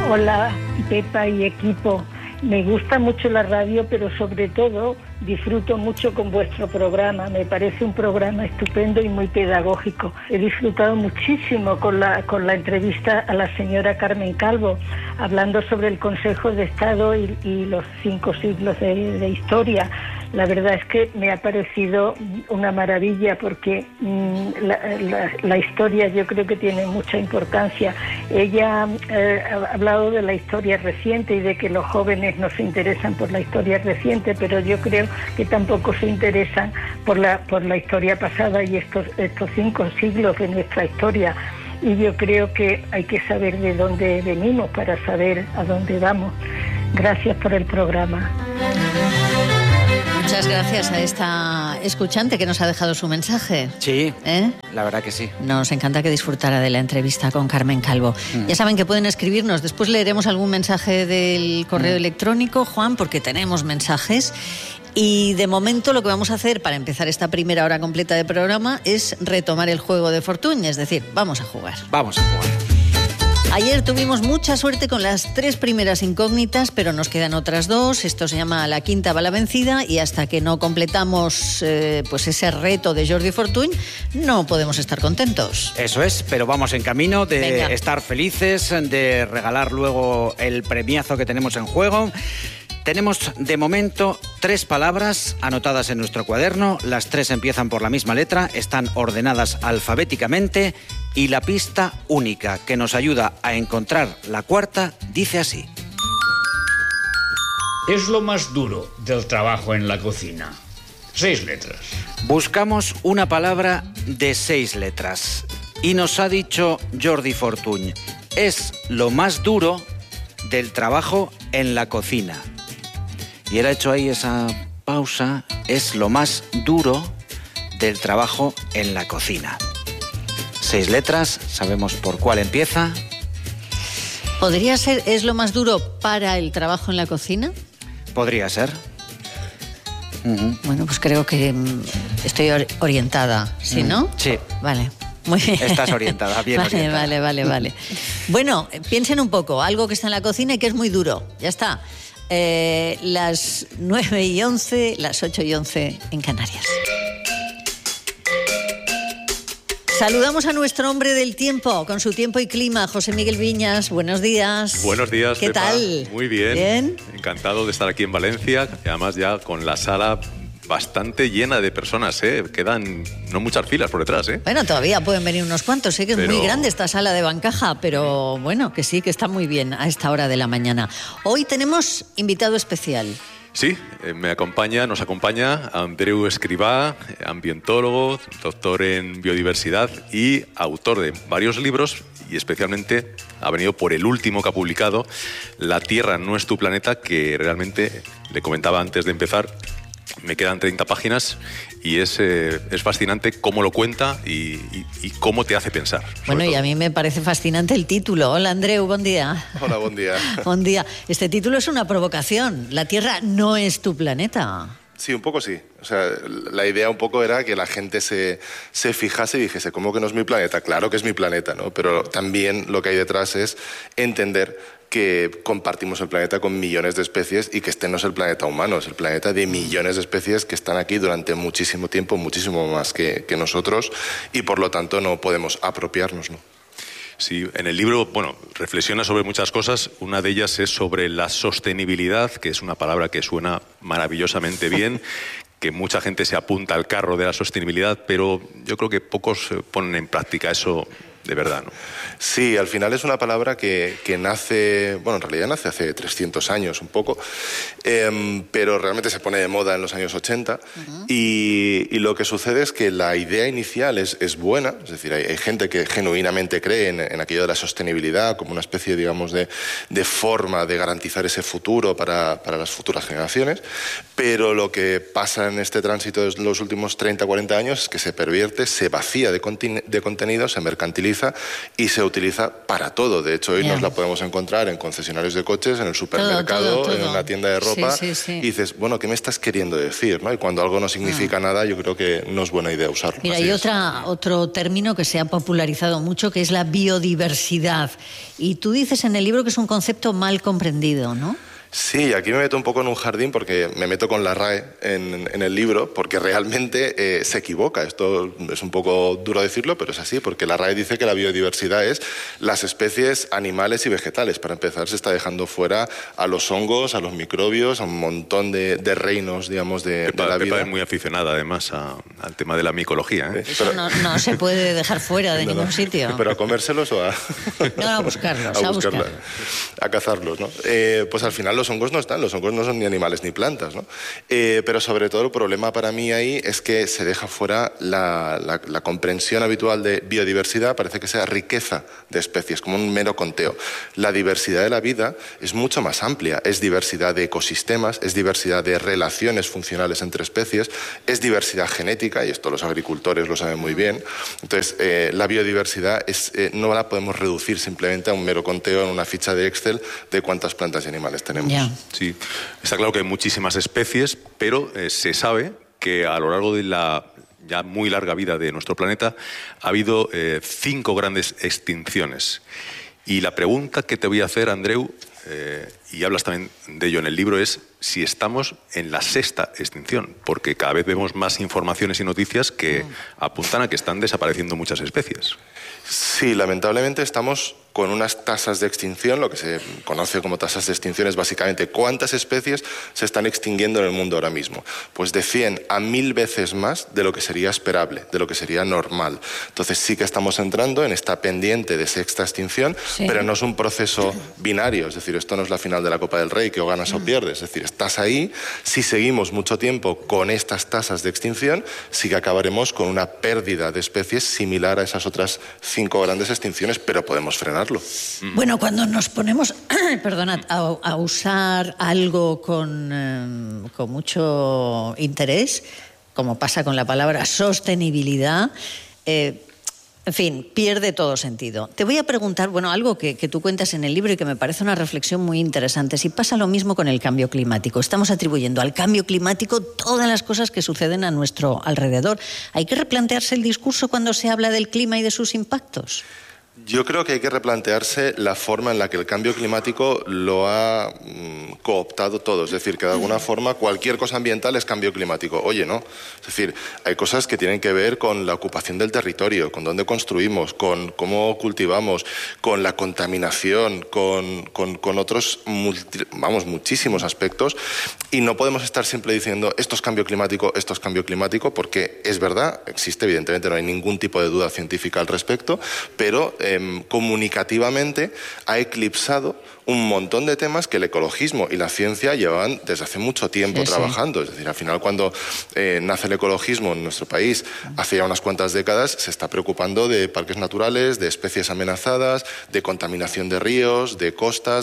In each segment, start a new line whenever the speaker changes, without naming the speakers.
Hola, Pepa y equipo. Me gusta mucho la radio, pero sobre todo disfruto mucho con vuestro programa. Me parece un programa estupendo y muy pedagógico. He disfrutado muchísimo con la entrevista a la señora Carmen Calvo, hablando sobre el Consejo de Estado y los 5 siglos de historia. La verdad es que me ha parecido una maravilla porque la historia yo creo que tiene mucha importancia. Ella ha hablado de la historia reciente y de que los jóvenes no se interesan por la historia reciente, pero yo creo que tampoco se interesan por la historia pasada y estos 5 siglos de nuestra historia. Y yo creo que hay que saber de dónde venimos para saber a dónde vamos. Gracias por el programa.
Muchas gracias a esta escuchante que nos ha dejado su mensaje.
Sí, la verdad que sí.
Nos encanta que disfrutara de la entrevista con Carmen Calvo. Ya saben que pueden escribirnos. Después leeremos algún mensaje del correo electrónico, Juan, porque tenemos mensajes. Y de momento lo que vamos a hacer para empezar esta primera hora completa de programa es retomar el juego de fortuna, es decir, vamos a jugar.
Vamos a jugar.
Ayer tuvimos mucha suerte con las 3 primeras incógnitas, pero nos quedan otras 2. Esto se llama La quinta va la vencida y hasta que no completamos pues ese reto de Jordi Fortuny no podemos estar contentos.
Eso es, pero vamos en camino de estar felices, de regalar luego el premiazo que tenemos en juego. Tenemos de momento 3 palabras anotadas en nuestro cuaderno. Las 3 empiezan por la misma letra, están ordenadas alfabéticamente y la pista única que nos ayuda a encontrar la cuarta dice así.
Es lo más duro del trabajo en la cocina. 6 letras.
Buscamos una palabra de 6 letras y nos ha dicho Jordi Fortuny. Es lo más duro del trabajo en la cocina. Y él ha hecho ahí esa pausa. Es lo más duro del trabajo en la cocina. 6 letras, sabemos por cuál empieza.
¿Podría ser es lo más duro para el trabajo en la cocina?
Podría ser.
Bueno, pues creo que estoy orientada, ¿sí, no?
Sí.
Vale. Muy bien.
Estás orientada, bien orientada.
Vale. Bueno, piensen un poco, algo que está en la cocina y que es muy duro. Ya está. Las 9:11, las 8:11 en Canarias. Saludamos a nuestro hombre del tiempo, con su tiempo y clima, José Miguel Viñas. Buenos días.
Buenos días,
¿Qué
Pepa?
tal?
Muy bien.
¿Bien?
Encantado de estar aquí en Valencia, y además ya con la sala bastante llena de personas, ¿eh? Quedan no muchas filas por detrás, ¿eh?
Bueno, todavía pueden venir unos cuantos, sé que es muy grande esta sala de Bancaja, pero bueno, que sí, que está muy bien a esta hora de la mañana. Hoy tenemos invitado especial.
Sí, nos acompaña Andreu Escrivá, ambientólogo, doctor en biodiversidad y autor de varios libros, y especialmente ha venido por el último que ha publicado, La Tierra no es tu planeta, que realmente, le comentaba antes de empezar, me quedan 30 páginas y es fascinante cómo lo cuenta y cómo te hace pensar.
Bueno, y a mí me parece fascinante el título. Hola, Andreu, buen día.
Hola, buen día.
Buen día. Este título es una provocación. La Tierra no es tu planeta.
Sí, un poco sí. O sea, la idea un poco era que la gente se fijase y dijese, ¿cómo que no es mi planeta? Claro que es mi planeta, ¿no? Pero también lo que hay detrás es entender que compartimos el planeta con millones de especies y que este no es el planeta humano, es el planeta de millones de especies que están aquí durante muchísimo tiempo, muchísimo más que nosotros, y por lo tanto no podemos apropiarnos, ¿no?
Sí, en el libro, bueno, reflexiona sobre muchas cosas. Una de ellas es sobre la sostenibilidad, que es una palabra que suena maravillosamente bien, que mucha gente se apunta al carro de la sostenibilidad, pero yo creo que pocos ponen en práctica eso de verdad, ¿no?
Sí, al final es una palabra que nace, bueno, en realidad nace hace 300 años un poco, pero realmente se pone de moda en los años 80 y lo que sucede es que la idea inicial es buena, es decir, hay gente que genuinamente cree en aquello de la sostenibilidad como una especie, digamos, de forma de garantizar ese futuro para las futuras generaciones, pero lo que pasa en este tránsito de los últimos 30, 40 años es que se pervierte, se vacía de contenido, se mercantiliza utiliza y se utiliza para todo. De hecho, hoy nos la podemos encontrar en concesionarios de coches, en el supermercado,
todo.
en una tienda de ropa,
sí.
y dices, bueno, ¿qué me estás queriendo decir? ¿No? Y cuando algo no significa nada, yo creo que no es buena idea usarlo.
Mira, hay otro término que se ha popularizado mucho, que es la biodiversidad. Y tú dices en el libro que es un concepto mal comprendido, ¿no?
Sí, aquí me meto un poco en un jardín porque me meto con la RAE en el libro, porque realmente se equivoca. Esto es un poco duro decirlo, pero es así, porque la RAE dice que la biodiversidad es las especies animales y vegetales. Para empezar, se está dejando fuera a los hongos, a los microbios, a un montón de reinos, digamos, de la vida.
Pepa es muy aficionada, además, al tema de la micología, ¿eh?
Eso no se puede dejar fuera de ningún sitio.
¿Pero a comérselos o a...?
No, a buscarlos,
a cazarlos, ¿no? Pues al final los hongos no están, los hongos no son ni animales ni plantas, ¿no? Pero sobre todo el problema para mí ahí es que se deja fuera la comprensión habitual de biodiversidad, parece que sea riqueza de especies, como un mero conteo. La diversidad de la vida es mucho más amplia, es diversidad de ecosistemas, es diversidad de relaciones funcionales entre especies, es diversidad genética, y esto los agricultores lo saben muy bien. Entonces, la biodiversidad no la podemos reducir simplemente a un mero conteo en una ficha de Excel de cuántas plantas y animales tenemos.
Yeah.
Sí, está claro que hay muchísimas especies, pero se sabe que a lo largo de la ya muy larga vida de nuestro planeta ha habido 5 grandes extinciones. Y la pregunta que te voy a hacer, Andreu, y hablas también de ello en el libro, es si estamos en la 6ª extinción, porque cada vez vemos más informaciones y noticias que apuntan a que están desapareciendo muchas especies.
Sí, lamentablemente estamos con unas tasas de extinción, lo que se conoce como tasas de extinción es básicamente cuántas especies se están extinguiendo en el mundo ahora mismo. Pues de 100 a 1000 veces más de lo que sería esperable, de lo que sería normal. Entonces sí que estamos entrando en esta pendiente de 6ª extinción, pero no es un proceso binario, es decir, esto no es la final de la Copa del Rey, que o ganas o pierdes, es decir, estás ahí. Si seguimos mucho tiempo con estas tasas de extinción, sí que acabaremos con una pérdida de especies similar a esas otras 5 grandes extinciones, pero podemos frenarlo.
Bueno, cuando nos ponemos perdonad, a usar algo con mucho interés, como pasa con la palabra sostenibilidad, en fin, pierde todo sentido. Te voy a preguntar, bueno, algo que tú cuentas en el libro y que me parece una reflexión muy interesante. Si pasa lo mismo con el cambio climático. Estamos atribuyendo al cambio climático todas las cosas que suceden a nuestro alrededor. ¿Hay que replantearse el discurso cuando se habla del clima y de sus impactos?
Yo creo que hay que replantearse la forma en la que el cambio climático lo ha cooptado todo. Es decir, que de alguna forma cualquier cosa ambiental es cambio climático. Oye, no. Es decir, hay cosas que tienen que ver con la ocupación del territorio, con dónde construimos, con cómo cultivamos, con la contaminación, con otros, muchísimos aspectos. Y no podemos estar siempre diciendo esto es cambio climático, porque es verdad, existe, evidentemente no hay ningún tipo de duda científica al respecto, pero comunicativamente ha eclipsado un montón de temas que el ecologismo y la ciencia llevaban desde hace mucho tiempo trabajando. Es decir, al final cuando nace el ecologismo en nuestro país, hace ya unas cuantas décadas, se está preocupando de parques naturales, de especies amenazadas, de contaminación de ríos, de costas,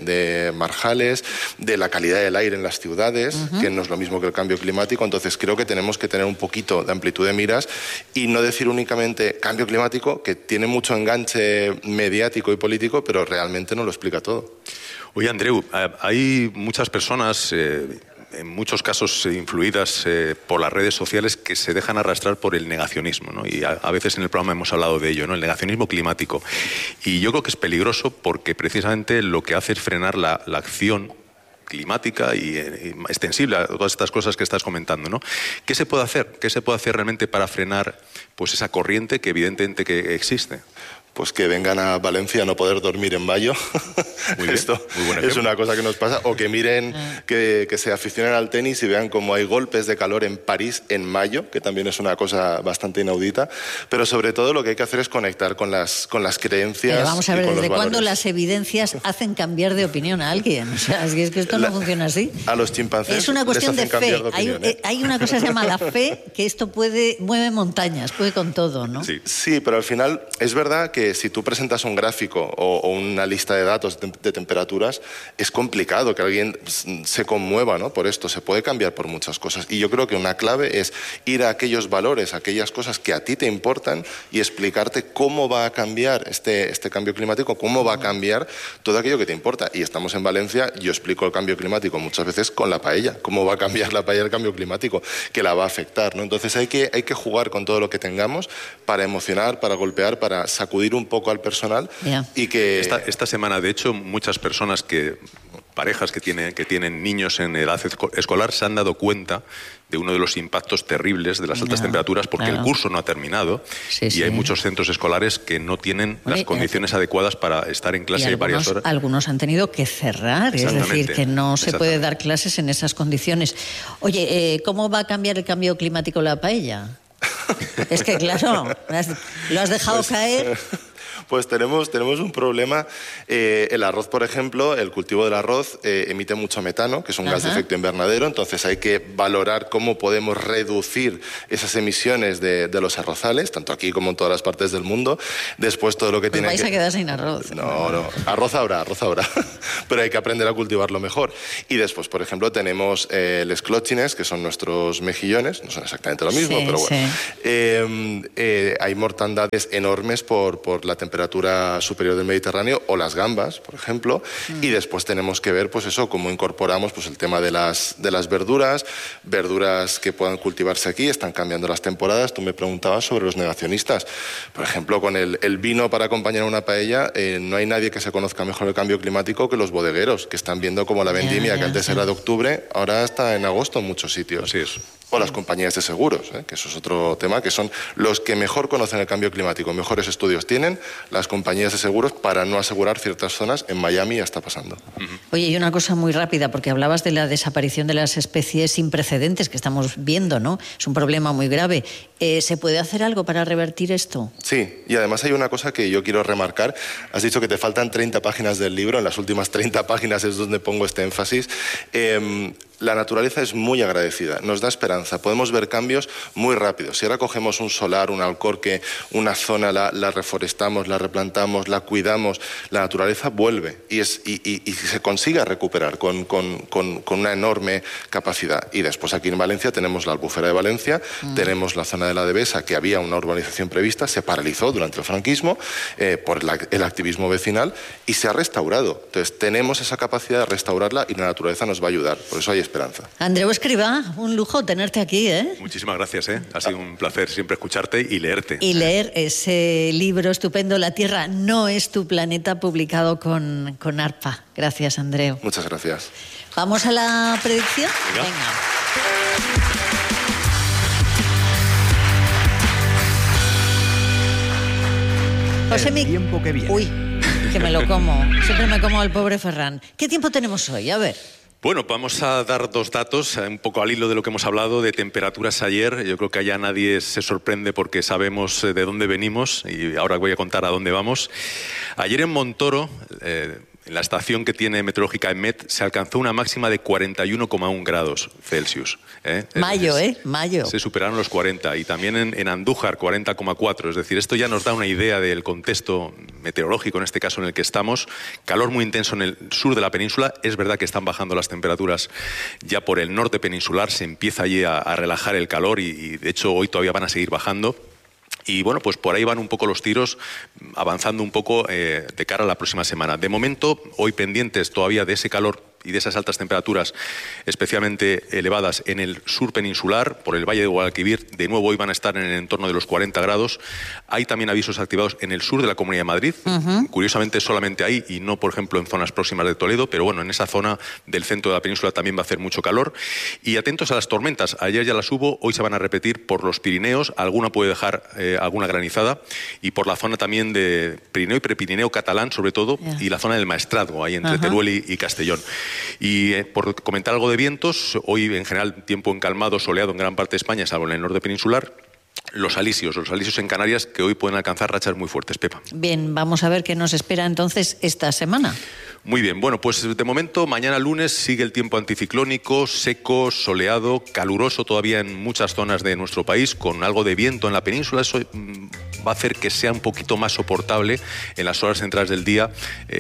de marjales, de la calidad del aire en las ciudades, que no es lo mismo que el cambio climático. Entonces creo que tenemos que tener un poquito de amplitud de miras y no decir únicamente cambio climático, que tiene mucho enganche mediático y político, pero realmente no lo explica todo.
Oye, Andreu, hay muchas personas, en muchos casos influidas por las redes sociales, que se dejan arrastrar por el negacionismo, ¿no? Y a veces en el programa hemos hablado de ello, ¿no? El negacionismo climático. Y yo creo que es peligroso porque precisamente lo que hace es frenar la acción climática y extensible a todas estas cosas que estás comentando, ¿no? ¿Qué se puede hacer? ¿Qué se puede hacer realmente para frenar pues esa corriente que evidentemente que existe?
Pues que vengan a Valencia a no poder dormir en mayo.
Muy bien,
Esto
muy buen
es una cosa que nos pasa. O que miren, que se aficionen al tenis y vean cómo hay golpes de calor en París en mayo, que también es una cosa bastante inaudita. Pero sobre todo lo que hay que hacer es conectar con las creencias.
Pero vamos a ver,
y con
¿desde
los
cuándo
valores.
las evidencias hacen cambiar de opinión a alguien? O sea, es que esto no funciona así.
A los chimpancés
es una cuestión de
les hacen
fe.
cambiar de opinión,
Hay una cosa que se llama la fe, que esto mueve montañas, puede con todo, ¿no?
Sí, pero al final es verdad que si tú presentas un gráfico o una lista de datos de temperaturas, es complicado que alguien se conmueva, ¿no?, por esto. Se puede cambiar por muchas cosas. Y yo creo que una clave es ir a aquellos valores, a aquellas cosas que a ti te importan y explicarte cómo va a cambiar este cambio climático, cómo va a cambiar todo aquello que te importa. Y estamos en Valencia, yo explico el cambio climático muchas veces con la paella, cómo va a cambiar la paella el cambio climático, que la va a afectar, ¿no? Entonces hay que jugar con todo lo que tengamos para emocionar, para golpear, para sacudir un poco al personal. Y que...
Esta semana, de hecho, muchas personas parejas que tienen niños en edad escolar se han dado cuenta de uno de los impactos terribles de las altas temperaturas, porque el curso no ha terminado y hay muchos centros escolares que no tienen las condiciones adecuadas para estar en clase varias horas.
Algunos han tenido que cerrar, es decir, que no se puede dar clases en esas condiciones. Oye, ¿cómo va a cambiar el cambio climático la paella? Es que claro, lo has dejado caer.
Pues tenemos un problema. El arroz, por ejemplo, el cultivo del arroz emite mucho metano, que es un gas de efecto invernadero, entonces hay que valorar cómo podemos reducir esas emisiones de los arrozales, tanto aquí como en todas las partes del mundo. Después todo lo que tiene
vais a quedar sin arroz.
No, arroz habrá, pero hay que aprender a cultivarlo mejor. Y después, por ejemplo, tenemos les clóchines, que son nuestros mejillones, no son exactamente lo mismo, pero bueno. Hay mortandades enormes por la temperatura superior del Mediterráneo, o las gambas, por ejemplo, y después tenemos que ver, pues eso, cómo incorporamos pues el tema de las verduras que puedan cultivarse aquí. Están cambiando las temporadas. Tú me preguntabas sobre los negacionistas. Por ejemplo, con el vino para acompañar una paella, no hay nadie que se conozca mejor el cambio climático que los bodegueros, que están viendo como la vendimia, que antes era de octubre, ahora está en agosto en muchos sitios.
Así es.
O las compañías de seguros, que eso es otro tema, que son los que mejor conocen el cambio climático, mejores estudios tienen las compañías de seguros para no asegurar ciertas zonas. En Miami ya está pasando.
Oye, y una cosa muy rápida, porque hablabas de la desaparición de las especies sin precedentes que estamos viendo, ¿no? Es un problema muy grave. ¿Se puede hacer algo para revertir esto?
Sí, y además hay una cosa que yo quiero remarcar. Has dicho que te faltan 30 páginas del libro. En las últimas 30 páginas es donde pongo este énfasis. La naturaleza es muy agradecida, nos da esperanza, podemos ver cambios muy rápidos. Si ahora cogemos un solar, un alcorque, una zona, la reforestamos, la replantamos, la cuidamos, la naturaleza vuelve y se consigue recuperar con una enorme capacidad. Y después aquí en Valencia tenemos la Albufera de Valencia, tenemos la zona de la Devesa, que había una urbanización prevista, se paralizó durante el franquismo por el activismo vecinal y se ha restaurado. Entonces tenemos esa capacidad de restaurarla y la naturaleza nos va a ayudar. Por eso hay esperanza.
Andreu Escrivá, un lujo tenerte aquí, ¿eh?
Muchísimas gracias, ¿eh? Ha sido un placer siempre escucharte y leerte.
Y leer ese libro estupendo, La Tierra no es tu planeta, publicado con ARPA. Gracias, Andreu.
Muchas gracias.
¿Vamos a la predicción? Venga.
El tiempo que viene.
Uy, que me lo como. Siempre me como al pobre Ferran. ¿Qué tiempo tenemos hoy? A ver.
Bueno, vamos a dar dos datos, un poco al hilo de lo que hemos hablado de temperaturas ayer. Yo creo que allá nadie se sorprende porque sabemos de dónde venimos y ahora voy a contar a dónde vamos. Ayer en Montoro, en la estación que tiene meteorológica EMET, se alcanzó una máxima de 41,1 grados Celsius.
Mayo, Mayo.
Se superaron los 40. Y también en Andújar, 40,4. Es decir, esto ya nos da una idea del contexto meteorológico, en este caso en el que estamos. Calor muy intenso en el sur de la península. Es verdad que están bajando las temperaturas ya por el norte peninsular. Se empieza allí a relajar el calor y de hecho hoy todavía van a seguir bajando. Y bueno, pues por ahí van un poco los tiros, avanzando un poco de cara a la próxima semana. De momento, hoy pendientes todavía de ese calor y de esas altas temperaturas especialmente elevadas en el sur peninsular, por el Valle de Guadalquivir. De nuevo hoy van a estar en el entorno de los 40 grados. Hay también avisos activados en el sur de la Comunidad de Madrid, curiosamente solamente ahí y no, por ejemplo, en zonas próximas de Toledo, pero bueno, en esa zona del centro de la península también va a hacer mucho calor. Y atentos a las tormentas. Ayer ya las hubo, hoy se van a repetir por los Pirineos, alguna puede dejar alguna granizada, y por la zona también de Pirineo y Prepirineo catalán, sobre todo, y la zona del Maestrazgo, ahí entre Teruel y Castellón. Y por comentar algo de vientos, hoy en general tiempo encalmado, soleado en gran parte de España, salvo en el norte peninsular. Los alisios en Canarias, que hoy pueden alcanzar rachas muy fuertes, Pepa.
Bien, vamos a ver qué nos espera entonces esta semana.
Muy bien, bueno, pues de momento mañana lunes sigue el tiempo anticiclónico, seco, soleado, caluroso todavía en muchas zonas de nuestro país, con algo de viento en la península. Eso va a hacer que sea un poquito más soportable en las horas centrales del día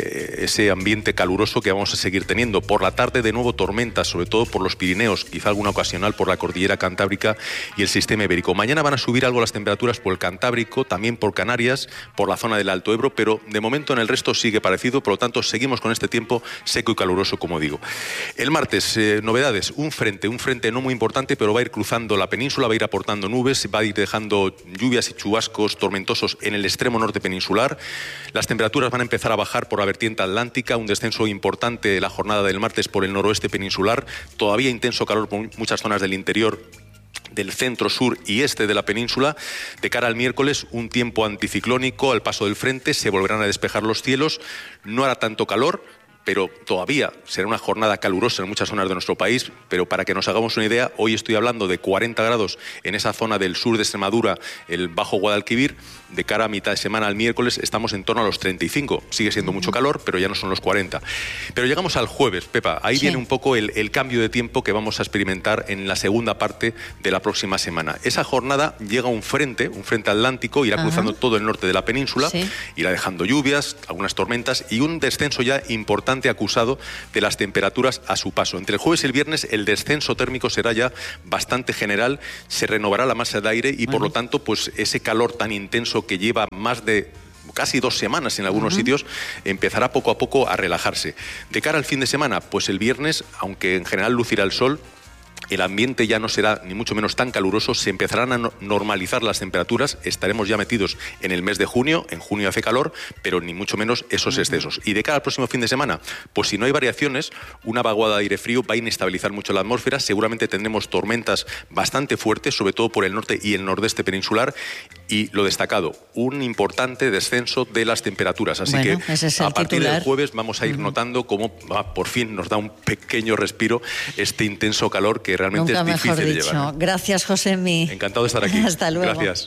ese ambiente caluroso que vamos a seguir teniendo. Por la tarde de nuevo tormentas, sobre todo por los Pirineos, quizá alguna ocasional por la cordillera Cantábrica y el sistema ibérico. Mañana van a subir algo las temperaturas por el Cantábrico, también por Canarias, por la zona del Alto Ebro, pero de momento en el resto sigue parecido, por lo tanto seguimos con este tiempo seco y caluroso, como digo. El martes, novedades, un frente no muy importante, pero va a ir cruzando la península, va a ir aportando nubes, va a ir dejando lluvias y chubascos tormentosos en el extremo norte peninsular. Las temperaturas van a empezar a bajar por la vertiente atlántica, un descenso importante de la jornada del martes por el noroeste peninsular, todavía intenso calor por muchas zonas del interior, del centro, sur y este de la península. De cara al miércoles, un tiempo anticiclónico al paso del frente, se volverán a despejar los cielos, no hará tanto calor, pero todavía será una jornada calurosa en muchas zonas de nuestro país. Pero para que nos hagamos una idea, hoy estoy hablando de 40 grados en esa zona del sur de Extremadura, el Bajo Guadalquivir. De cara a mitad de semana al miércoles estamos en torno a los 35. Sigue siendo mucho calor, pero ya no son los 40. Pero llegamos al jueves, Pepa. Ahí viene un poco el cambio de tiempo que vamos a experimentar en la segunda parte de la próxima semana. Esa jornada llega un frente atlántico, irá cruzando todo el norte de la península, irá dejando lluvias, algunas tormentas y un descenso ya importante acusado de las temperaturas a su paso. Entre el jueves y el viernes el descenso térmico será ya bastante general, se renovará la masa de aire y por lo tanto pues ese calor tan intenso que lleva más de casi 2 semanas en algunos sitios, empezará poco a poco a relajarse. De cara al fin de semana, pues el viernes, aunque en general lucirá el sol, el ambiente ya no será ni mucho menos tan caluroso, se empezarán a normalizar las temperaturas, estaremos ya metidos en el mes de junio, en junio hace calor, pero ni mucho menos esos excesos. Y de cara al próximo fin de semana, pues si no hay variaciones, una vaguada de aire frío va a inestabilizar mucho la atmósfera, seguramente tendremos tormentas bastante fuertes, sobre todo por el norte y el nordeste peninsular, y lo destacado, un importante descenso de las temperaturas. Así que a partir del jueves vamos a ir notando cómo por fin nos da un pequeño respiro este intenso calor que realmente
nunca
es difícil de llevar.
Gracias, Josemi.
Encantado de estar aquí.
Hasta luego.
Gracias.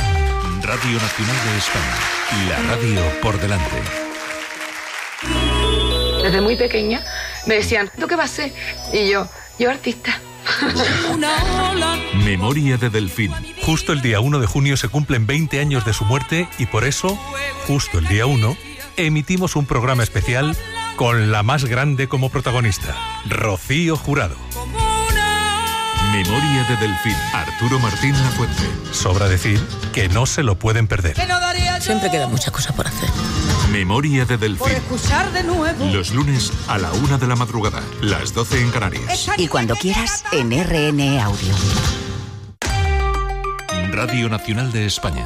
Radio Nacional de España. La radio por delante.
Desde muy pequeña me decían, ¿tú qué vas a ser? Y yo artista.
Memoria de Delfín. Justo el día 1 de junio se cumplen 20 años de su muerte y por eso, justo el día 1, emitimos un programa especial con la más grande como protagonista, Rocío Jurado. Memoria de Delfín. Arturo Martín Lafuente. Sobra decir que no se lo pueden perder.
Siempre queda mucha cosa por hacer.
Memoria de Delfín.
Por escuchar de nuevo.
Los lunes a la 1 de la madrugada, las 12 en Canarias.
Y cuando quieras, en RN Audio.
Radio Nacional de España.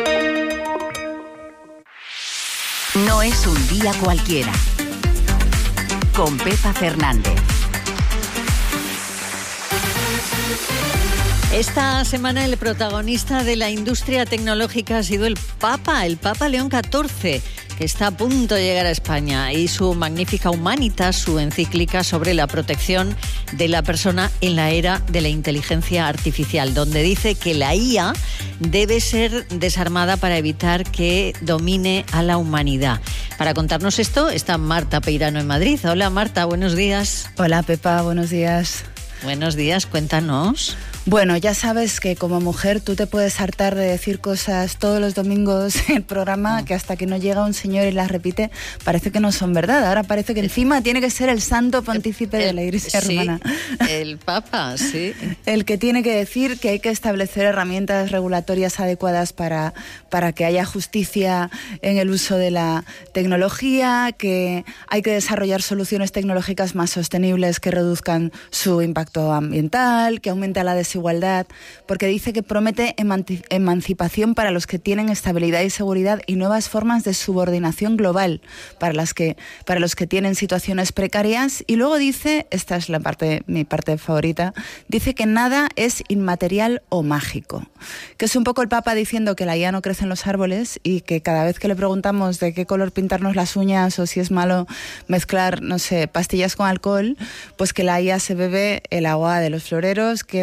No es un día cualquiera. Con Pepa Fernández.
Esta semana el protagonista de la industria tecnológica ha sido el Papa León XIV, que está a punto de llegar a España, y su Magnificat Humanitas, su encíclica sobre la protección de la persona en la era de la inteligencia artificial, donde dice que la IA debe ser desarmada para evitar que domine a la humanidad. Para contarnos esto está Marta Peirano en Madrid. Hola Marta, buenos días.
Hola Pepa, buenos días.
Buenos días, cuéntanos.
Bueno, ya sabes que como mujer tú te puedes hartar de decir cosas todos los domingos en el programa que hasta que no llega un señor y las repite parece que no son verdad. Ahora parece que encima tiene que ser el santo pontícipe de la Iglesia romana.
El Papa, sí.
El que tiene que decir que hay que establecer herramientas regulatorias adecuadas para que haya justicia en el uso de la tecnología, que hay que desarrollar soluciones tecnológicas más sostenibles que reduzcan su impacto ambiental, que aumenta la desigualdad, porque dice que promete emancipación para los que tienen estabilidad y seguridad y nuevas formas de subordinación global para los que tienen situaciones precarias. Y luego dice, esta es mi parte favorita, dice que nada es inmaterial o mágico, que es un poco el Papa diciendo que la IA no crece en los árboles y que cada vez que le preguntamos de qué color pintarnos las uñas o si es malo mezclar, no sé, pastillas con alcohol, pues que la IA se bebe el agua de los floreros, qué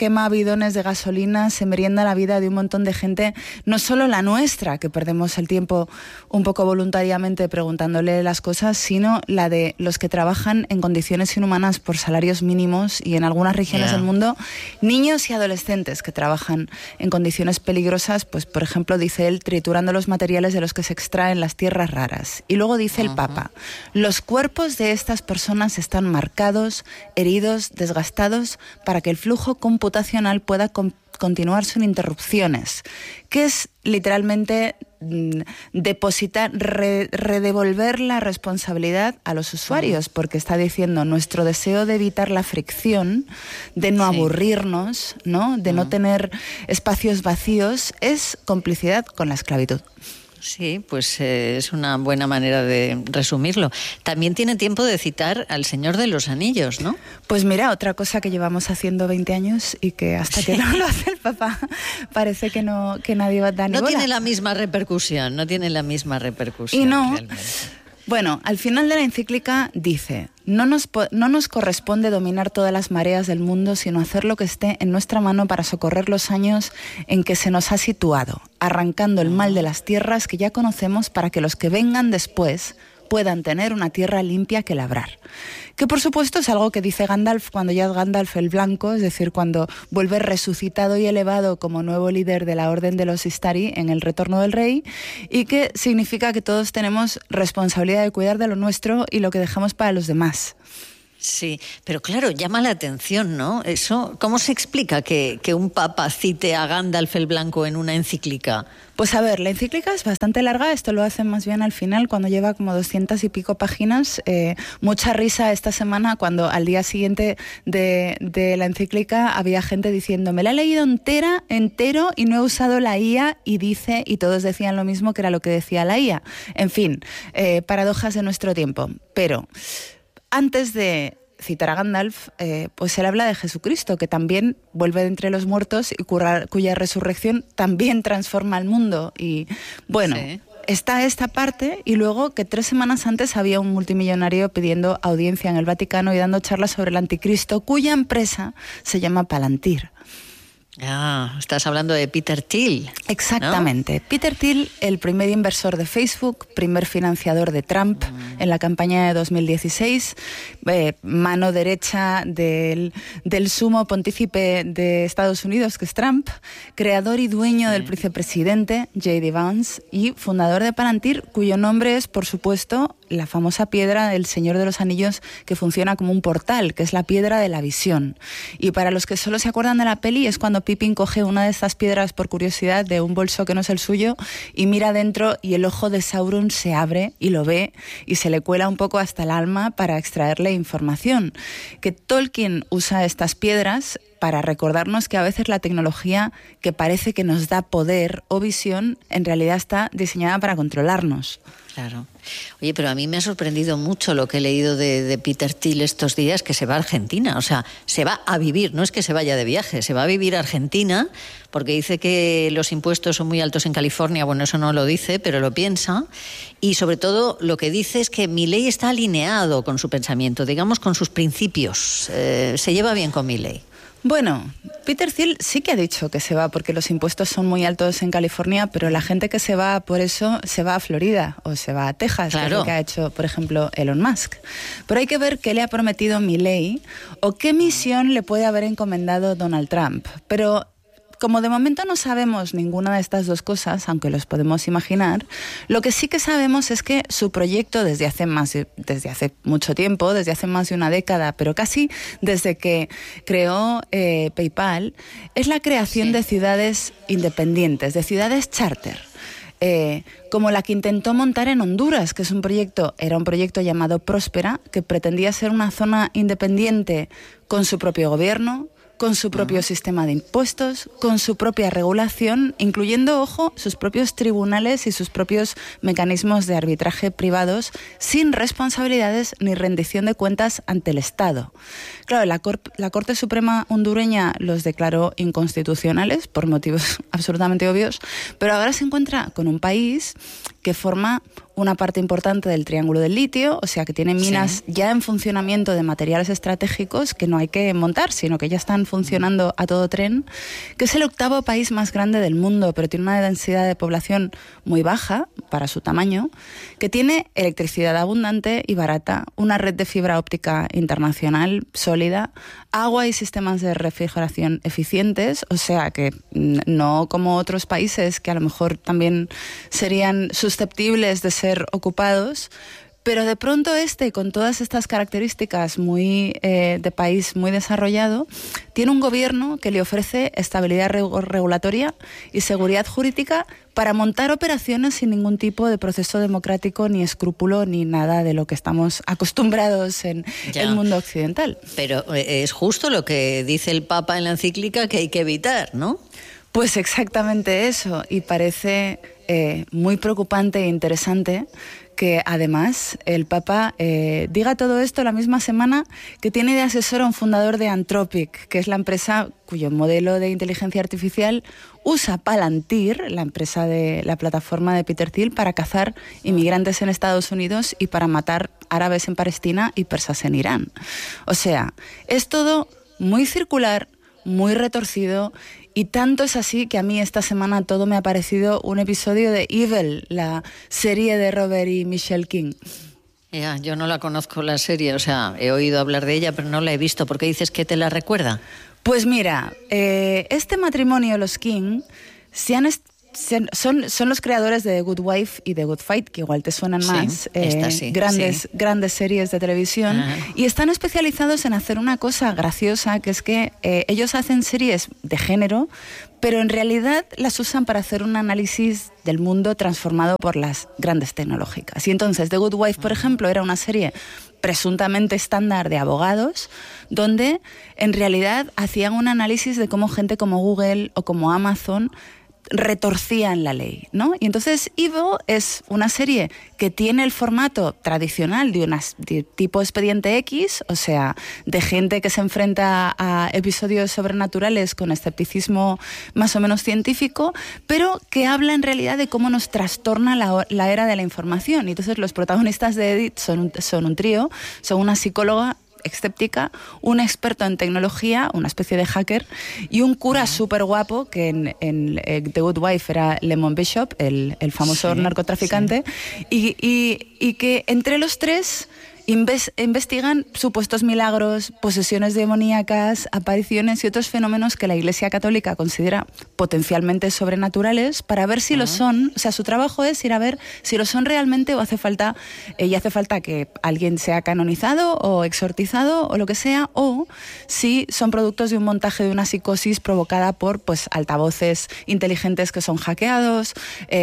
quema bidones de gasolina, se merienda la vida de un montón de gente, no solo la nuestra, que perdemos el tiempo un poco voluntariamente preguntándole las cosas, sino la de los que trabajan en condiciones inhumanas por salarios mínimos y en algunas regiones del mundo, niños y adolescentes que trabajan en condiciones peligrosas, pues por ejemplo, dice él, triturando los materiales de los que se extraen las tierras raras. Y luego dice el Papa, los cuerpos de estas personas están marcados, heridos, desgastados, para que el flujo computacional pueda continuar sin interrupciones, que es literalmente depositar, redevolver la responsabilidad a los usuarios, porque está diciendo nuestro deseo de evitar la fricción, de no aburrirnos, ¿no? De no tener espacios vacíos, es complicidad con la esclavitud.
Sí, pues es una buena manera de resumirlo. También tiene tiempo de citar al Señor de los Anillos, ¿no?
Pues mira, otra cosa que llevamos haciendo 20 años y que hasta que no lo hace el Papa parece que nadie va a dar ni bola.
No tiene la misma repercusión,
Y no. Realmente. Bueno, al final de la encíclica dice, no nos corresponde dominar todas las mareas del mundo, sino hacer lo que esté en nuestra mano para socorrer los años en que se nos ha situado, arrancando el mal de las tierras que ya conocemos para que los que vengan después puedan tener una tierra limpia que labrar. Que por supuesto es algo que dice Gandalf cuando ya es Gandalf el Blanco, es decir, cuando vuelve resucitado y elevado como nuevo líder de la Orden de los Istari en el Retorno del Rey, y que significa que todos tenemos responsabilidad de cuidar de lo nuestro y lo que dejamos para los demás.
Sí, pero claro, llama la atención, ¿no? Eso, ¿cómo se explica que un papa cite a Gandalf el Blanco en una encíclica?
Pues a ver, la encíclica es bastante larga, esto lo hacen más bien al final, cuando lleva como 200 y pico páginas. Mucha risa esta semana cuando al día siguiente de la encíclica había gente diciendo, me la he leído entero y no he usado la IA y todos decían lo mismo que era lo que decía la IA. En fin, paradojas de nuestro tiempo. Pero antes de citar a Gandalf, pues él habla de Jesucristo, que también vuelve de entre los muertos y cuya resurrección también transforma el mundo. Y bueno, está esta parte, y luego que 3 semanas antes había un multimillonario pidiendo audiencia en el Vaticano y dando charlas sobre el anticristo, cuya empresa se llama Palantir.
Ah, estás hablando de Peter Thiel.
Exactamente. ¿No? Peter Thiel, el primer inversor de Facebook, primer financiador de Trump en la campaña de 2016, mano derecha del sumo pontífice de Estados Unidos, que es Trump, creador y dueño del vicepresidente, J.D. Vance, y fundador de Palantir, cuyo nombre es, por supuesto, la famosa piedra del Señor de los Anillos, que funciona como un portal, que es la piedra de la visión. Y para los que solo se acuerdan de la peli, es cuando Pippin coge una de estas piedras por curiosidad de un bolso que no es el suyo y mira dentro y el ojo de Sauron se abre y lo ve y se le cuela un poco hasta el alma para extraerle información. Que Tolkien usa estas piedras para recordarnos que a veces la tecnología que parece que nos da poder o visión, en realidad está diseñada para controlarnos.
Claro. Oye, pero a mí me ha sorprendido mucho lo que he leído de Peter Thiel estos días, que se va a Argentina. O sea, se va a vivir, no es que se vaya de viaje, se va a vivir a Argentina, porque dice que los impuestos son muy altos en California. Bueno, eso no lo dice, pero lo piensa. Y sobre todo lo que dice es que Milei está alineado con su pensamiento, digamos, con sus principios. Se lleva bien con Milei.
Bueno, Peter Thiel sí que ha dicho que se va porque los impuestos son muy altos en California, pero la gente que se va por eso se va a Florida o se va a Texas, claro, que es lo que ha hecho, por ejemplo, Elon Musk. Pero hay que ver qué le ha prometido Milei o qué misión le puede haber encomendado Donald Trump. Pero como de momento no sabemos ninguna de estas dos cosas, aunque los podemos imaginar, lo que sí que sabemos es que su proyecto desde hace mucho tiempo, desde hace más de una década, pero casi desde que creó PayPal, es la creación de ciudades independientes, de ciudades charter. Como la que intentó montar en Honduras, que era un proyecto llamado Próspera, que pretendía ser una zona independiente con su propio gobierno, con su propio sistema de impuestos, con su propia regulación, incluyendo, ojo, sus propios tribunales y sus propios mecanismos de arbitraje privados, sin responsabilidades ni rendición de cuentas ante el Estado. Claro, la Corte Suprema hondureña los declaró inconstitucionales por motivos absolutamente obvios, pero ahora se encuentra con un país que forma una parte importante del Triángulo del Litio, o sea que tiene minas ya en funcionamiento de materiales estratégicos que no hay que montar, sino que ya están funcionando a todo tren, que es el 8º país más grande del mundo, pero tiene una densidad de población muy baja para su tamaño, que tiene electricidad abundante y barata, una red de fibra óptica internacional sólida, agua y sistemas de refrigeración eficientes, o sea que no como otros países que a lo mejor también serían susceptibles de ser ocupados, pero de pronto con todas estas características muy de país muy desarrollado, tiene un gobierno que le ofrece estabilidad regulatoria y seguridad jurídica para montar operaciones sin ningún tipo de proceso democrático, ni escrúpulo, ni nada de lo que estamos acostumbrados en el mundo occidental.
Pero es justo lo que dice el Papa en la encíclica que hay que evitar, ¿no?
Pues exactamente eso, y parece muy preocupante e interesante que además el Papa diga todo esto la misma semana que tiene de asesor a un fundador de Anthropic, que es la empresa cuyo modelo de inteligencia artificial usa Palantir, la empresa de la plataforma de Peter Thiel, para cazar inmigrantes en Estados Unidos y para matar árabes en Palestina y persas en Irán. O sea, es todo muy circular, muy retorcido, y tanto es así que a mí esta semana todo me ha parecido un episodio de Evil, la serie de Robert y Michelle King.
Ya, yo no la conozco la serie, o sea, he oído hablar de ella, pero no la he visto. ¿Por qué dices que te la recuerda?
Pues mira, este matrimonio, los King, son los creadores de The Good Wife y The Good Fight, que igual te suenan más, grandes series de televisión, y están especializados en hacer una cosa graciosa, que es que ellos hacen series de género, pero en realidad las usan para hacer un análisis del mundo transformado por las grandes tecnológicas. Y entonces The Good Wife, por ejemplo, era una serie presuntamente estándar de abogados, donde en realidad hacían un análisis de cómo gente como Google o como Amazon retorcían la ley, ¿no? Y entonces Evil es una serie que tiene el formato tradicional de tipo Expediente X, o sea, de gente que se enfrenta a episodios sobrenaturales con escepticismo más o menos científico, pero que habla en realidad de cómo nos trastorna la era de la información. Y entonces los protagonistas de Edith son un trío, son una psicóloga escéptica, un experto en tecnología, una especie de hacker, y un cura súper guapo que en The Good Wife era Lemon Bishop, el famoso narcotraficante, y que entre los tres investigan supuestos milagros, posesiones demoníacas, apariciones y otros fenómenos que la Iglesia Católica considera potencialmente sobrenaturales, para ver si lo son. O sea, su trabajo es ir a ver si lo son realmente, o hace falta que alguien sea canonizado o exorcizado o lo que sea, o si son productos de un montaje de una psicosis provocada por altavoces inteligentes que son hackeados,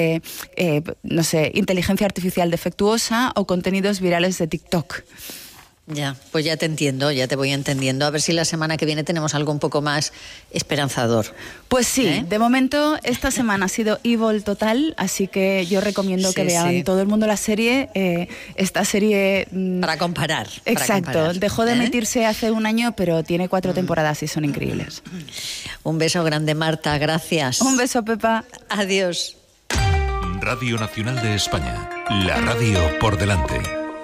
no sé, inteligencia artificial defectuosa o contenidos virales de TikTok.
Ya, pues ya te entiendo, ya te voy entendiendo. A ver si la semana que viene tenemos algo un poco más esperanzador.
Pues sí, de momento esta semana ha sido Evil total, así que yo recomiendo que vean todo el mundo la serie. Esta serie...
para comparar.
Exacto, dejó de emitirse hace un año, pero tiene 4 temporadas y son increíbles.
Un beso grande, Marta, gracias.
Un beso, Pepa.
Adiós.
Radio Nacional de España, la radio por delante.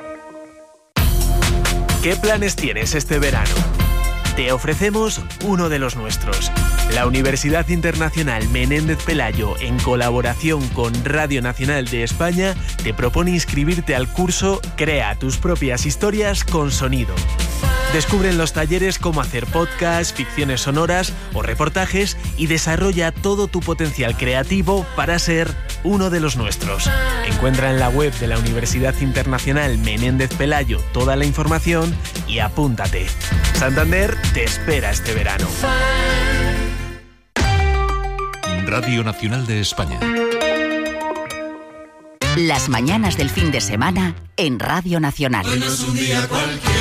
¿Qué planes tienes este verano? Te ofrecemos uno de los nuestros. La Universidad Internacional Menéndez Pelayo, en colaboración con Radio Nacional de España, te propone inscribirte al curso Crea tus propias historias con sonido. Descubre en los talleres cómo hacer podcasts, ficciones sonoras o reportajes y desarrolla todo tu potencial creativo para ser uno de los nuestros. Encuentra en la web de la Universidad Internacional Menéndez Pelayo toda la información y apúntate. Santander te espera este verano.
Radio Nacional de España.
Las mañanas del fin de semana en Radio Nacional.
Hoy no es un día cualquiera.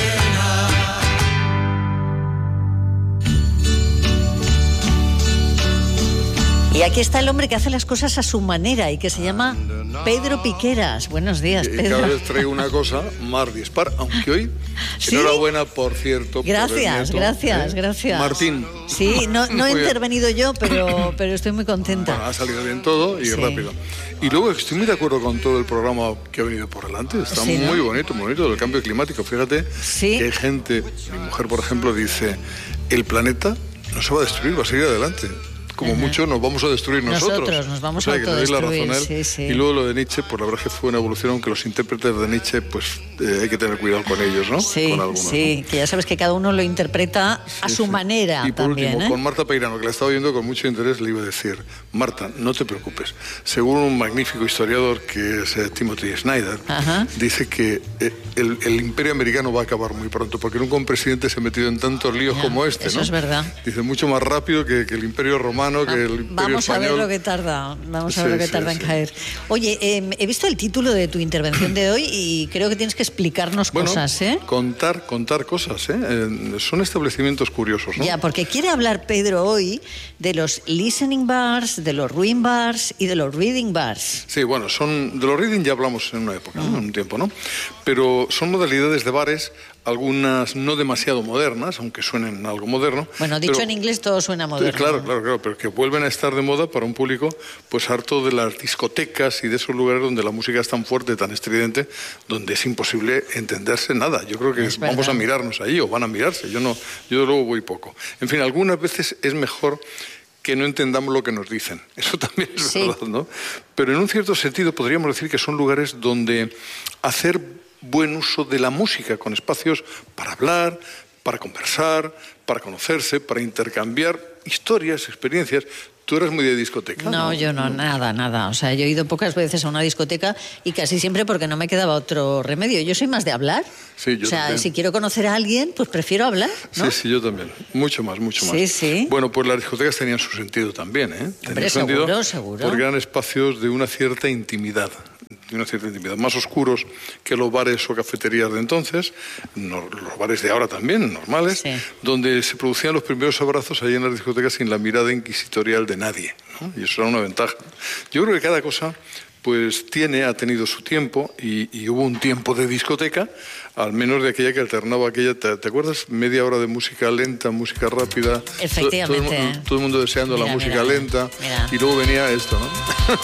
Y aquí está el hombre que hace las cosas a su manera y que se llama Pedro Piqueras. Buenos días, Pedro.
Cada vez traigo una cosa más dispar, aunque hoy,
¿sí?
Enhorabuena, por cierto.
Gracias,
por el nieto,
gracias.
Martín.
Sí, no he intervenido yo, pero estoy muy contenta.
Bueno, ha salido bien todo y rápido. Y luego estoy muy de acuerdo con todo el programa que ha venido por delante. Está muy bonito del cambio climático. Fíjate que hay gente, mi mujer por ejemplo dice, el planeta no se va a destruir, va a seguir adelante. Como mucho nos vamos a destruir nosotros.
Nos vamos a autodestruir,
que le doy la razón a él. Y luego lo de Nietzsche, pues la verdad es que fue una evolución, aunque los intérpretes de Nietzsche, pues hay que tener cuidado con ellos, ¿no?
Sí,
con algunos,
que ya sabes que cada uno lo interpreta a su manera.
Y por
también,
último, con Marta Peirano, que la estaba viendo con mucho interés, le iba a decir, Marta, no te preocupes. Según un magnífico historiador que es Timothy Snyder, dice que el imperio americano va a acabar muy pronto, porque nunca un presidente se ha metido en tantos líos como este,
eso
¿no?
es verdad.
Dice, mucho más rápido que el imperio romano, que el imperio
Vamos
español.
a ver lo que tarda, en caer. Oye, he visto el título de tu intervención de hoy y creo que tienes que explicarnos cosas, ¿eh?
Contar cosas, ¿eh? Son establecimientos curiosos, ¿no?
Ya, porque quiere hablar Pedro hoy de los listening bars, de los ruin bars y de los reading bars.
Sí, bueno, de los reading ya hablamos en una época, ¿no? En un tiempo, ¿no? Pero son modalidades de bares, algunas no demasiado modernas, aunque suenen algo moderno.
Bueno, dicho en inglés todo suena moderno.
Claro, pero que vuelven a estar de moda para un público pues harto de las discotecas y de esos lugares donde la música es tan fuerte, tan estridente, donde es imposible entenderse nada. Yo creo que vamos a mirarnos allí o van a mirarse. Yo luego voy poco. En fin, algunas veces es mejor que no entendamos lo que nos dicen. Eso también es verdad, ¿no? Pero en un cierto sentido podríamos decir que son lugares donde hacer buen uso de la música, con espacios para hablar, para conversar, para conocerse, para intercambiar historias, experiencias. ¿Tú eras muy de discoteca?
No, yo no, nada. O sea, yo he ido pocas veces a una discoteca y casi siempre porque no me quedaba otro remedio. Yo soy más de hablar.
Sí, yo también.
Si quiero conocer a alguien, pues prefiero hablar, ¿no?
Sí, yo también. Mucho más.
Sí.
Bueno, pues las discotecas tenían su sentido también, ¿eh?
Hombre, seguro.
Porque eran espacios de una cierta intimidad. Más oscuros que los bares o cafeterías de entonces, los bares de ahora también, normales, donde se producían los primeros abrazos allí en las discotecas sin la mirada inquisitorial de nadie, ¿no? Y eso era una ventaja. Yo creo que cada cosa pues ha tenido su tiempo y hubo un tiempo de discoteca, al menos de aquella que alternaba aquella, ¿te acuerdas? Media hora de música lenta, música rápida.
Efectivamente.
Todo el mundo deseando la música lenta. Y luego venía esto, ¿no?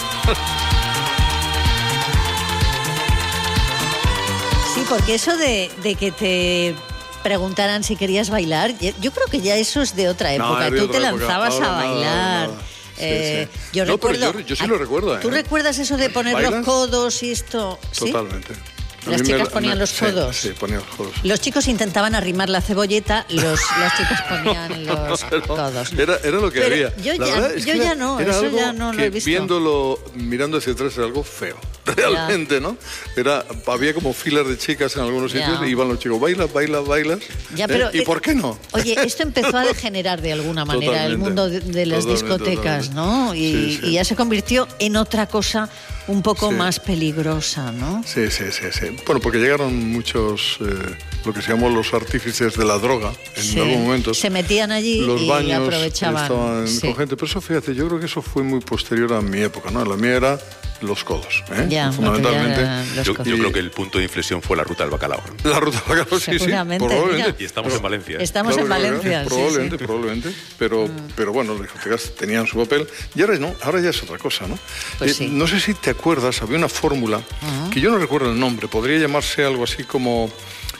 Sí, porque eso de que te preguntaran si querías bailar, yo creo que ya eso es de otra época. Tú te lanzabas a bailar. Yo recuerdo.
Pero yo sí lo recuerdo.
¿Tú recuerdas eso de poner los codos y esto?
Totalmente.
¿Sí? Las chicas ponían los codos.
Sí, ponían los codos.
Los chicos intentaban arrimar la cebolleta, las chicas ponían los codos.
Era lo que había.
Yo ya no lo he visto.
Mirando hacia atrás era algo feo. Realmente, ¿no? Había como filas de chicas en algunos sitios y iban los chicos, bailas. ¿Y por qué no?
Oye, esto empezó a degenerar de alguna manera el mundo de las discotecas, ¿no? Y ya se convirtió en otra cosa un poco más peligrosa, ¿no?
Sí. Bueno, porque llegaron muchos, lo que se llamó los artífices de la droga, en algún momento.
Se metían allí
los baños
y aprovechaban.
Estaban con gente, pero eso, fíjate, yo creo que eso fue muy posterior a mi época, ¿no? La mía era los codos, fundamentalmente.
Yo creo que el punto de inflexión fue la ruta del bacalao.
La ruta del bacalao, sí, probablemente.
Y estamos en Valencia.
Estamos en Valencia,
probablemente. Pero bueno, las discotecas tenían su papel. Y ahora ya es otra cosa, ¿no?
Pues
no sé si te acuerdas, había una fórmula que yo no recuerdo el nombre, podría llamarse algo así como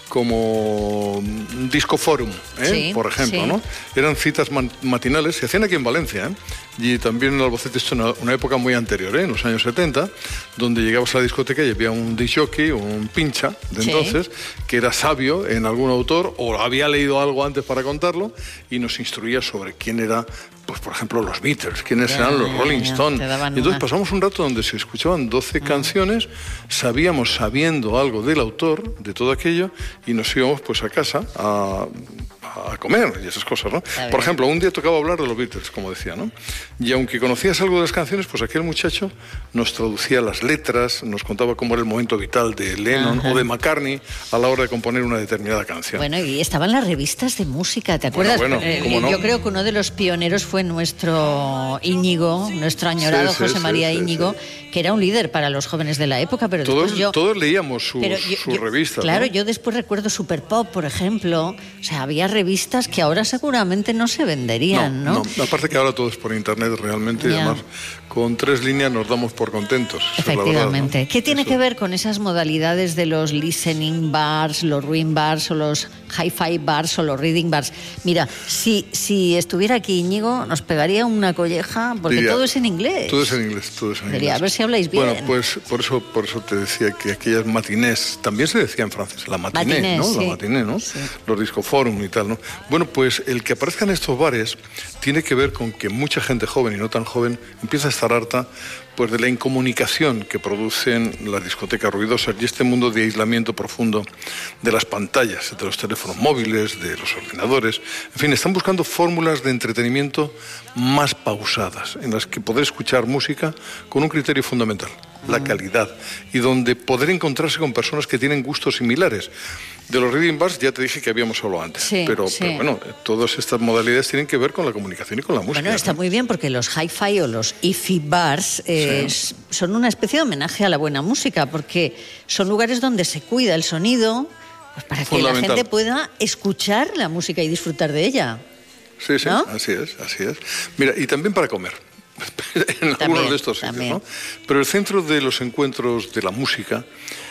Disco Forum, por ejemplo, ¿no? Eran citas matinales, se hacían aquí en Valencia, y también en Albacete, esto en una época muy anterior, en los años 70, donde llegabas a la discoteca y había un disc jockey, un pincha de entonces, que era sabio en algún autor o había leído algo antes para contarlo y nos instruía sobre quién era, pues por ejemplo, los Beatles, quiénes eran los Rolling Stones. Y entonces pasamos un rato donde se escuchaban 12 canciones, sabiendo algo del autor, de todo aquello, y nos íbamos pues a casa a a comer y esas cosas, ¿no? Por ejemplo, un día tocaba hablar de los Beatles, como decía, ¿no? Y aunque conocías algo de las canciones, pues aquel muchacho nos traducía las letras, nos contaba cómo era el momento vital de Lennon o de McCartney a la hora de componer una determinada canción.
Bueno, y estaban las revistas de música, ¿te acuerdas?
Bueno, ¿cómo no?
Yo creo que uno de los pioneros fue nuestro Íñigo, nuestro añorado José María Íñigo, que era un líder para los jóvenes de la época, pero
todos leíamos sus revistas.
Claro,
¿no?
Yo después recuerdo Super Pop, por ejemplo. O sea, había revistas que ahora seguramente no se venderían, ¿no?
No, aparte que ahora todo es por internet realmente, y además con 3 líneas nos damos por contentos.
Efectivamente.
Es la verdad, ¿no?
¿Qué tiene que ver con esas modalidades de los listening bars, los ruin bars o los hi-fi bars o los reading bars? Mira, si estuviera aquí Íñigo, nos pegaría una colleja, porque
diría,
todo es en inglés.
Todo es en inglés, todo es en inglés.
A ver si habláis bien.
Bueno, pues por eso te decía que aquellas matinés, también se decía en francés, la matiné, ¿no? Sí. La matiné, ¿no? Sí. Los discoforum y tal, ¿no? Bueno, pues el que aparezcan estos bares tiene que ver con que mucha gente joven y no tan joven empieza a estar harta pues de la incomunicación que producen las discotecas ruidosas y este mundo de aislamiento profundo de las pantallas, de los teléfonos móviles, de los ordenadores. En fin, están buscando fórmulas de entretenimiento más pausadas, en las que poder escuchar música con un criterio fundamental, la calidad, y donde poder encontrarse con personas que tienen gustos similares. De los reading bars ya te dije que habíamos hablado antes, pero bueno, todas estas modalidades tienen que ver con la comunicación y con la música.
Bueno, está muy bien porque los hi-fi o los hi-fi bars son una especie de homenaje a la buena música, porque son lugares donde se cuida el sonido, pues para que la gente pueda escuchar la música y disfrutar de ella.
Sí, ¿no? Así es. Mira, y también para comer. En algunos de estos sitios, ¿no? Pero el centro de los encuentros de la música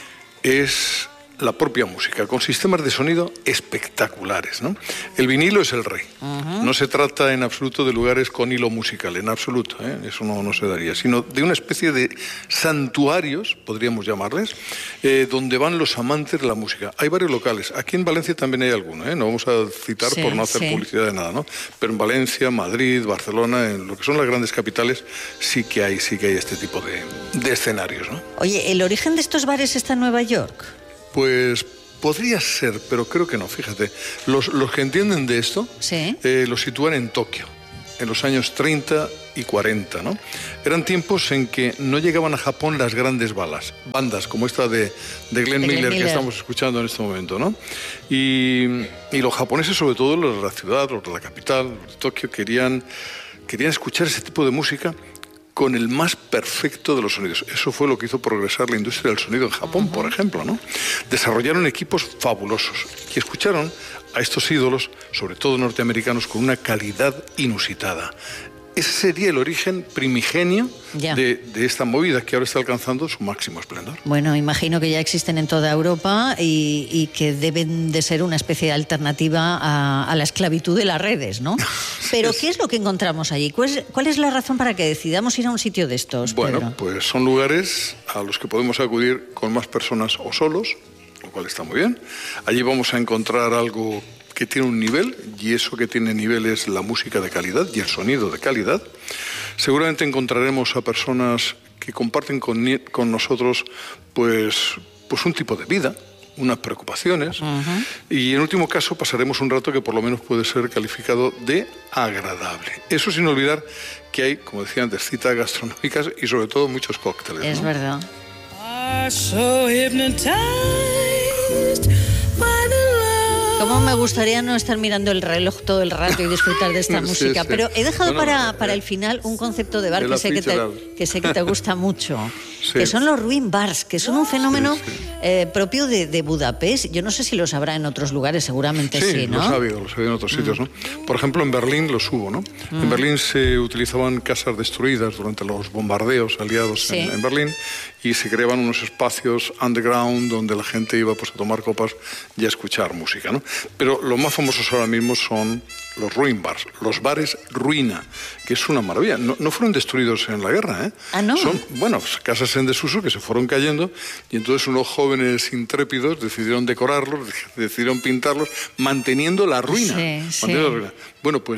es la propia música, con sistemas de sonido espectaculares, ¿no? El vinilo es el rey. No se trata en absoluto de lugares con hilo musical, en absoluto, eso no se daría, sino de una especie de santuarios, podríamos llamarles, donde van los amantes de la música. Hay varios locales, aquí en Valencia también hay alguno, no vamos a citar por no hacer publicidad de nada, ¿no? Pero en Valencia, Madrid, Barcelona, en lo que son las grandes capitales, sí que hay este tipo de escenarios, ¿no?
Oye, ¿el origen de estos bares está en Nueva York?
Pues podría ser, pero creo que no, fíjate. Los que entienden de esto lo sitúan en Tokio, en los años 30 y 40, ¿no? Eran tiempos en que no llegaban a Japón las grandes bandas como esta de Glenn Miller que estamos escuchando en este momento, ¿no? Y los japoneses, sobre todo los de la ciudad, los de la capital, los de Tokio, querían escuchar ese tipo de música con el más perfecto de los sonidos. Eso fue lo que hizo progresar la industria del sonido en Japón, por ejemplo, ¿no? Desarrollaron equipos fabulosos y escucharon a estos ídolos, sobre todo norteamericanos, con una calidad inusitada. Ese sería el origen primigenio de esta movida que ahora está alcanzando su máximo esplendor.
Bueno, imagino que ya existen en toda Europa y que deben de ser una especie de alternativa a la esclavitud de las redes, ¿no? Pero ¿qué es lo que encontramos allí? ¿Cuál es la razón para que decidamos ir a un sitio de estos,
Bueno,
Pedro?
Pues son lugares a los que podemos acudir con más personas o solos, lo cual está muy bien. Allí vamos a encontrar algo que tiene un nivel, y eso que tiene nivel es la música de calidad y el sonido de calidad. Seguramente encontraremos a personas que comparten con nosotros pues un tipo de vida, unas preocupaciones, y en último caso pasaremos un rato que por lo menos puede ser calificado de agradable. Eso sin olvidar que hay, como decía antes, citas gastronómicas y sobre todo muchos cócteles.
Es verdad. Cómo me gustaría no estar mirando el reloj todo el rato y disfrutar de esta música. Pero he dejado para el final un concepto de bar que sé que te gusta mucho, que son los ruin bars, que son un fenómeno propio de Budapest. Yo no sé si los habrá en otros lugares, seguramente sí, ¿no?
Los ha habido en otros sitios, ¿no? Por ejemplo, en Berlín los hubo, ¿no? En Berlín se utilizaban casas destruidas durante los bombardeos aliados en Berlín, y se creaban unos espacios underground donde la gente iba pues a tomar copas y a escuchar música, ¿no? Pero los más famosos ahora mismo son los ruin bars, los bares ruina, que es una maravilla. No fueron destruidos en la guerra, ¿eh?
¿Ah, no?
Son, casas en desuso que se fueron cayendo, y entonces unos jóvenes intrépidos decidieron decorarlos, decidieron pintarlos, manteniendo la ruina. Bueno, pues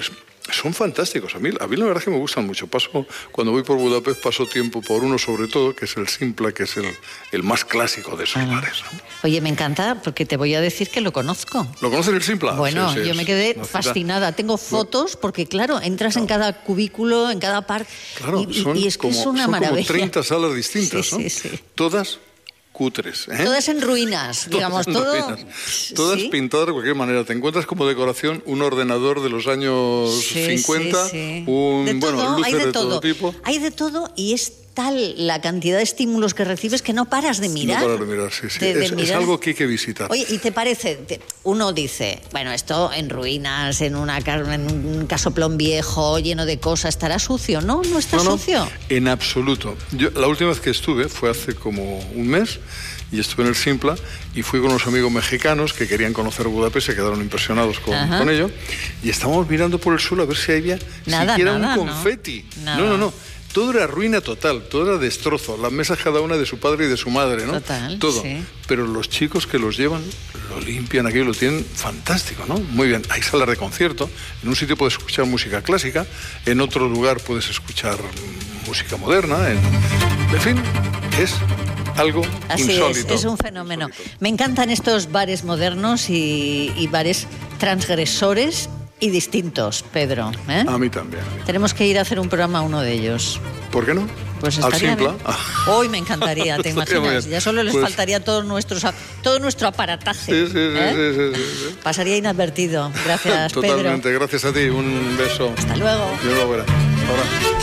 Son fantásticos. A mí la verdad es que me gustan mucho. Cuando voy por Budapest paso tiempo por uno sobre todo, que es el Simpla, que es el más clásico de esos bares, ¿no?
Oye, me encanta porque te voy a decir que lo conozco.
¿Lo conoces el Simpla?
Bueno, yo me quedé fascinada. Tengo fotos porque, claro, entras en cada cubículo, en cada par.
Claro,
y es que es una maravilla.
Como 30 salas distintas, ¿no?
Sí.
Todas cutres, ¿eh?
Todas en ruinas, digamos,
todas pintadas de cualquier manera. Te encuentras como decoración un ordenador de los años 50, luces de todo tipo.
Hay de todo y es tal la cantidad de estímulos que recibes que no paras de mirar.
No paras de mirar, sí. Es algo que hay que visitar.
Oye, ¿y te parece? Uno dice, bueno, esto en ruinas, en un casoplón viejo, lleno de cosas, ¿estará sucio? No, no está sucio.
En absoluto. Yo la última vez que estuve fue hace como un mes y estuve en el Simpla y fui con unos amigos mexicanos que querían conocer Budapest, se quedaron impresionados con ello y estábamos mirando por el suelo a ver si había siquiera un confeti. No. Todo era ruina total, todo era destrozo. Las mesas cada una de su padre y de su madre, ¿no?
Total,
todo.
Sí.
Pero los chicos que los llevan, lo limpian aquello, lo tienen fantástico, ¿no? Muy bien. Hay salas de concierto. En un sitio puedes escuchar música clásica, en otro lugar puedes escuchar música moderna. En fin, es algo insólito.
Es un fenómeno. Me encantan estos bares modernos y bares transgresores y distintos, Pedro. ¿Eh?
A mí también.
Tenemos que ir a hacer un programa a uno de ellos.
¿Por qué no?
Pues
al Simpla.
Hoy me encantaría, ¿te imaginas? Ya solo les faltaría todo nuestro aparataje.
Sí.
Pasaría inadvertido. Gracias, Pedro.
Totalmente, gracias a ti. Un beso.
Hasta luego.
Ahora.